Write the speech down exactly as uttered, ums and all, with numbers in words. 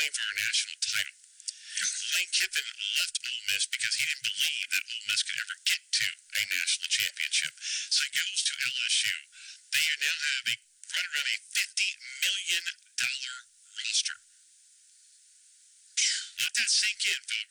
playing for a national title. Lane Kiffin left Ole Miss because he didn't believe that Ole Miss could ever get to a national championship. So he goes to L S U. They now have a right around a fifty million dollars roster. Let that sink in, folks.